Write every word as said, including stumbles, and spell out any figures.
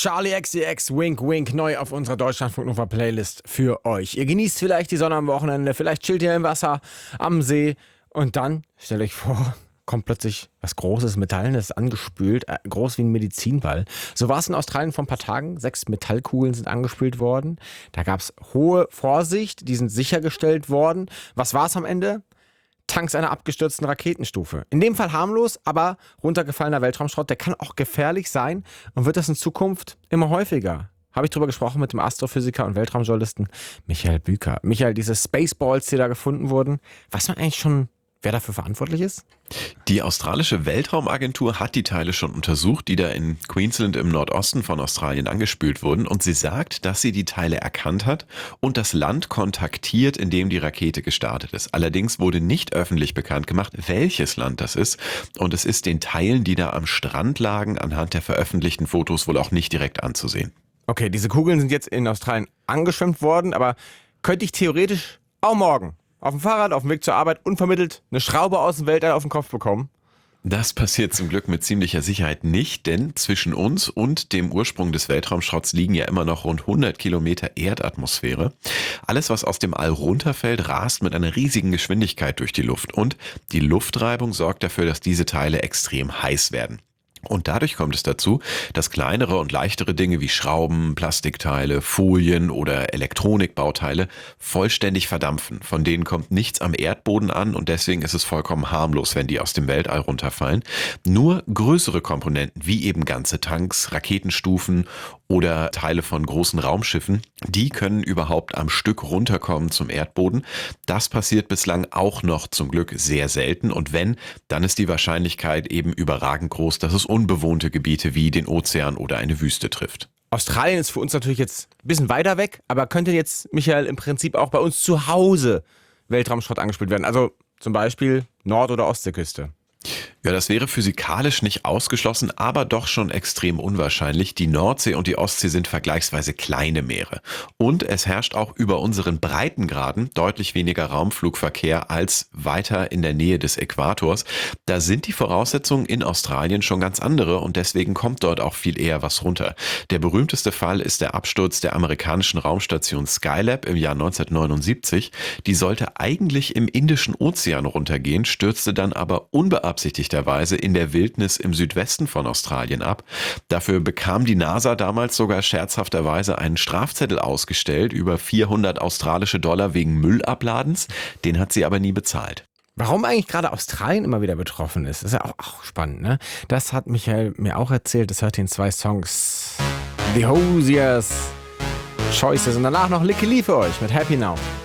Charlie X C X, Wink Wink, neu auf unserer Deutschlandfunk Nova Playlist für euch. Ihr genießt vielleicht die Sonne am Wochenende, vielleicht chillt ihr im Wasser, am See und dann, stellt euch vor, kommt plötzlich was Großes, Metallenes angespült, äh, groß wie ein Medizinball. So war es in Australien vor ein paar Tagen. Sechs Metallkugeln sind angespült worden. Da gab es hohe Vorsicht, die sind sichergestellt worden. Was war es am Ende? Tanks einer abgestürzten Raketenstufe. In dem Fall harmlos, aber runtergefallener Weltraumschrott, der kann auch gefährlich sein und wird das in Zukunft immer häufiger. Habe ich drüber gesprochen mit dem Astrophysiker und Weltraumjournalisten Michael Büker. Michael, diese Spaceballs, die da gefunden wurden, weiß man eigentlich schon, wer dafür verantwortlich ist? Die australische Weltraumagentur hat die Teile schon untersucht, die da in Queensland im Nordosten von Australien angespült wurden. Und sie sagt, dass sie die Teile erkannt hat und das Land kontaktiert, in dem die Rakete gestartet ist. Allerdings wurde nicht öffentlich bekannt gemacht, welches Land das ist. Und es ist den Teilen, die da am Strand lagen, anhand der veröffentlichten Fotos wohl auch nicht direkt anzusehen. Okay, diese Kugeln sind jetzt in Australien angeschwemmt worden, aber könnte ich theoretisch auch morgen auf dem Fahrrad, auf dem Weg zur Arbeit, unvermittelt eine Schraube aus dem Weltall auf den Kopf bekommen? Das passiert zum Glück mit ziemlicher Sicherheit nicht, denn zwischen uns und dem Ursprung des Weltraumschrotts liegen ja immer noch rund hundert Kilometer Erdatmosphäre. Alles, was aus dem All runterfällt, rast mit einer riesigen Geschwindigkeit durch die Luft und die Luftreibung sorgt dafür, dass diese Teile extrem heiß werden. Und dadurch kommt es dazu, dass kleinere und leichtere Dinge wie Schrauben, Plastikteile, Folien oder Elektronikbauteile vollständig verdampfen. Von denen kommt nichts am Erdboden an und deswegen ist es vollkommen harmlos, wenn die aus dem Weltall runterfallen. Nur größere Komponenten, wie eben ganze Tanks, Raketenstufen oder Teile von großen Raumschiffen, die können überhaupt am Stück runterkommen zum Erdboden. Das passiert bislang auch noch zum Glück sehr selten und wenn, dann ist die Wahrscheinlichkeit eben überragend groß, dass es unbewohnte Gebiete wie den Ozean oder eine Wüste trifft. Australien ist für uns natürlich jetzt ein bisschen weiter weg, aber könnte jetzt, Michael, im Prinzip auch bei uns zu Hause Weltraumschrott angespült werden? Also zum Beispiel Nord- oder Ostseeküste. Ja, das wäre physikalisch nicht ausgeschlossen, aber doch schon extrem unwahrscheinlich. Die Nordsee und die Ostsee sind vergleichsweise kleine Meere. Und es herrscht auch über unseren Breitengraden deutlich weniger Raumflugverkehr als weiter in der Nähe des Äquators. Da sind die Voraussetzungen in Australien schon ganz andere und deswegen kommt dort auch viel eher was runter. Der berühmteste Fall ist der Absturz der amerikanischen Raumstation Skylab im Jahr neunzehnhundertneunundsiebzig. Die sollte eigentlich im Indischen Ozean runtergehen, stürzte dann aber unbeabsichtigt in der Wildnis im Südwesten von Australien ab. Dafür bekam die NASA damals sogar scherzhafterweise einen Strafzettel ausgestellt über vierhundert australische Dollar wegen Müllabladens. Den hat sie aber nie bezahlt. Warum eigentlich gerade Australien immer wieder betroffen ist, ist ja auch, auch spannend, ne? Das hat Michael mir auch erzählt. Das hört ihr in zwei Songs. The Hosiers, Choices und danach noch Licky Lee für euch mit Happy Now.